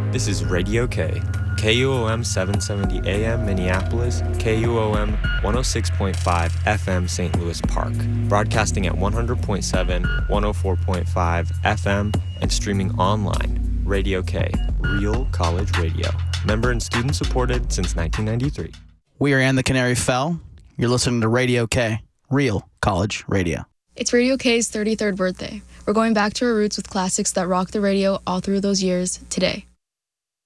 This is Radio K, KUOM 770 AM Minneapolis, KUOM 106.5 FM St. Louis Park, broadcasting at 100.7, 104.5 FM, and streaming online. Radio K, Real College Radio. Member and student supported since 1993. We are Ann the Canary Fell. You're listening to Radio K, Real College Radio. It's Radio K's 33rd birthday. We're going back to our roots with classics that rocked the radio all through those years today.